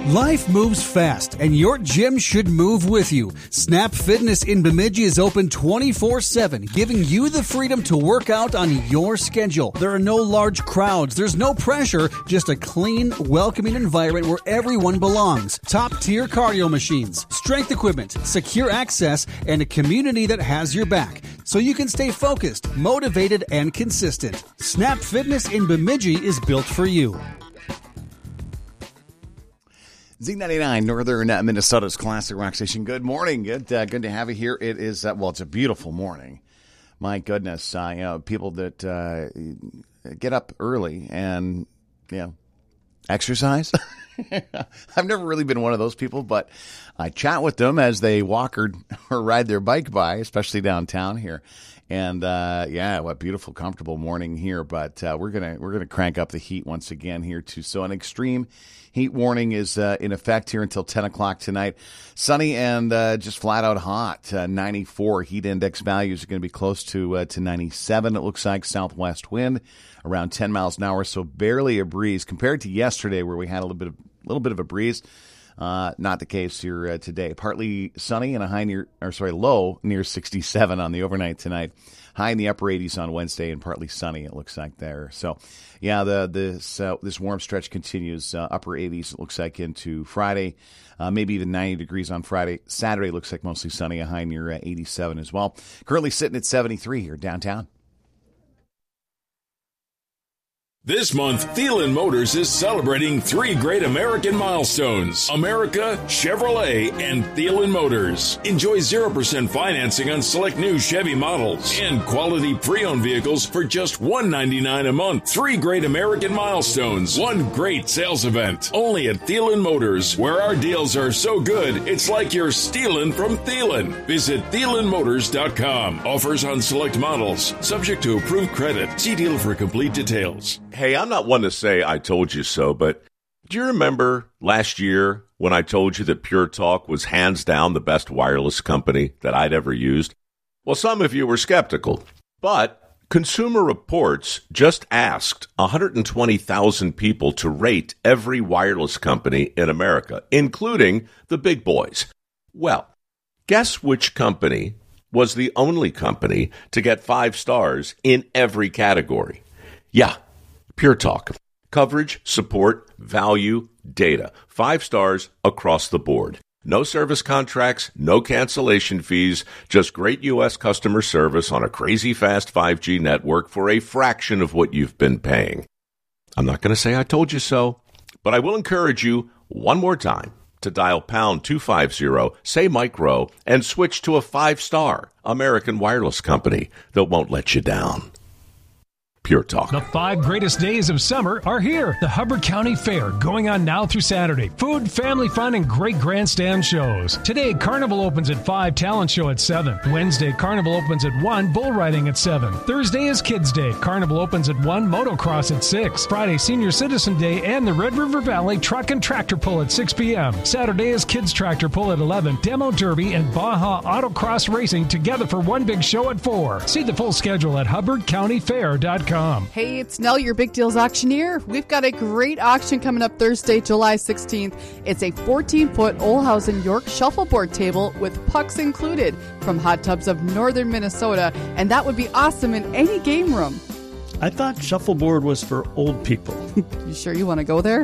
Life moves fast, and your gym should move with you. Snap Fitness in Bemidji is open 24/7, giving you the freedom to work out on your schedule. There are no large crowds, there's no pressure, just a clean, welcoming environment where everyone belongs. Top-tier cardio machines, strength equipment, secure access, and a community that has your back, so you can stay focused, motivated, and consistent. Snap Fitness in Bemidji is built for you. Z99, Northern Minnesota's classic rock station. Good morning. Good to have you here. It is, it's a beautiful morning. My goodness. People that get up early and, exercise. I've never really been one of those people, but I chat with them as they walk or ride their bike by, especially downtown here. And what beautiful, comfortable morning here. But we're gonna crank up the heat once again here too. So an extreme heat warning is in effect here until 10 o'clock tonight. Sunny and just flat out hot. 94 heat index values are going to be close to 97. It looks like southwest wind around 10 miles an hour. So barely a breeze compared to yesterday where we had a little bit of a breeze. Not the case here today. Partly sunny and a low near 67 on the overnight tonight. High in the upper 80s on Wednesday and partly sunny, it looks like there. So, this warm stretch continues. Upper 80s, it looks like, into Friday. Maybe even 90 degrees on Friday. Saturday looks like mostly sunny, a high near 87 as well. Currently sitting at 73 here downtown. This month, Thielen Motors is celebrating 3 great American milestones: America, Chevrolet, and Thielen Motors. Enjoy 0% financing on select new Chevy models and quality pre-owned vehicles for just $199 a month. 3 great American milestones, 1 great sales event. Only at Thielen Motors, where our deals are so good, it's like you're stealing from Thielen. Visit ThielenMotors.com. Offers on select models, subject to approved credit. See dealer for complete details. Hey, I'm not one to say I told you so, but do you remember last year when I told you that Pure Talk was hands down the best wireless company that I'd ever used? Well, some of you were skeptical, but Consumer Reports just asked 120,000 people to rate every wireless company in America, including the big boys. Well, guess which company was the only company to get 5 stars in every category? Yeah. Pure Talk. Coverage, support, value, data. 5 stars across the board. No service contracts, no cancellation fees, just great U.S. customer service on a crazy fast 5G network for a fraction of what you've been paying. I'm not going to say I told you so, but I will encourage you one more time to dial pound 250, say micro, and switch to a 5-star American wireless company that won't let you down. Pure Talk. The 5 greatest days of summer are here. The Hubbard County Fair, going on now through Saturday. Food, family fun, and great grandstand shows. Today, Carnival opens at 5, Talent Show at 7. Wednesday, Carnival opens at 1, Bull Riding at 7. Thursday is Kids Day. Carnival opens at 1, Motocross at 6. Friday, Senior Citizen Day and the Red River Valley Truck and Tractor Pull at 6 p.m. Saturday is Kids Tractor Pull at 11. Demo Derby and Baja Autocross Racing together for one big show at 4. See the full schedule at hubbardcountyfair.com. Hey, it's Nell, your Big Deals auctioneer. We've got a great auction coming up Thursday, July 16th. It's a 14-foot Olhausen York shuffleboard table with pucks included from Hot Tubs of Northern Minnesota, and that would be awesome in any game room. I thought shuffleboard was for old people. You sure you want to go there?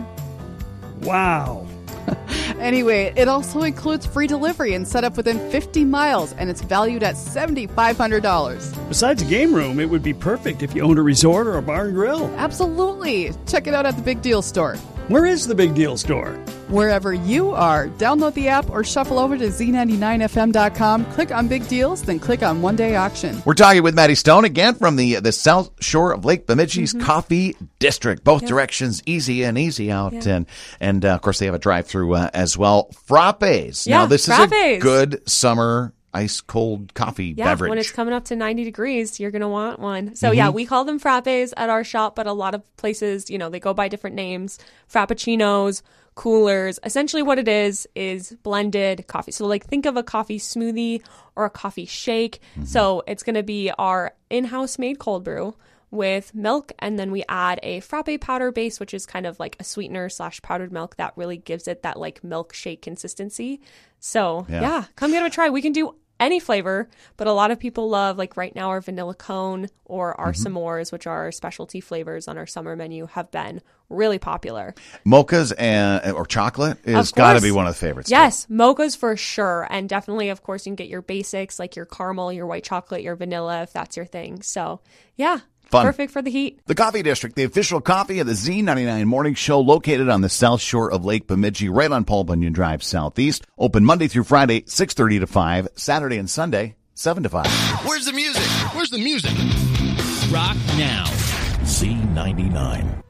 Wow. Anyway, it also includes free delivery and set up within 50 miles, and it's valued at $7,500. Besides a game room, it would be perfect if you owned a resort or a bar and grill. Absolutely. Check it out at the Big Deal Store. Where is the Big Deal Store? Wherever you are, download the app or shuffle over to Z99FM.com, click on Big Deals, then click on One Day Auction. We're talking with Maddie Stone again from the south shore of Lake Bemidji's Coffee District. Both directions, easy in, easy out. Yeah. And of course, they have a drive-through as well. Frappes. Yeah, now, this frappes. is a good summer ice-cold coffee beverage. When it's coming up to 90 degrees, you're going to want one. So, we call them frappes at our shop, but a lot of places, they go by different names. Frappuccinos, coolers. Essentially what it is blended coffee. So, think of a coffee smoothie or a coffee shake. So, it's going to be our in-house made cold brew with milk, and then we add a frappe powder base, which is kind of like a sweetener / powdered milk that really gives it that like milkshake consistency. So yeah, come give it a try. We can do any flavor, but a lot of people love, like right now, our vanilla cone or our s'mores, which are our specialty flavors on our summer menu, have been really popular. Mochas or chocolate is got to be one of the favorites. Yes, mochas for sure. And definitely, of course, you can get your basics like your caramel, your white chocolate, your vanilla, if that's your thing. So yeah. Fun. Perfect for the heat. The Coffee District, the official coffee of the Z99 Morning Show, located on the south shore of Lake Bemidji, right on Paul Bunyan Drive Southeast. Open Monday through Friday, 6:30 to 5. Saturday and Sunday, 7 to 5. Where's the music? Where's the music? Rock now. Z99.